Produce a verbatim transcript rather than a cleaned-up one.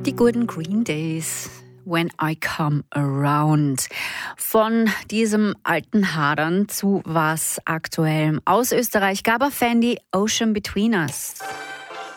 Die guten Green Days. When I Come Around. Von diesem alten Hadern zu was Aktuellem. Aus Österreich, Gabor Fendi, Ocean Between Us.